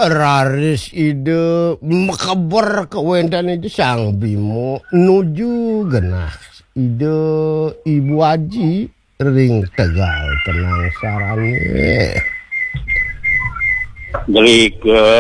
Raris ide makabar kewendan itu sang bimo nuju genah ide Ibu Haji ring Tegal tenang sarane. Jadi ke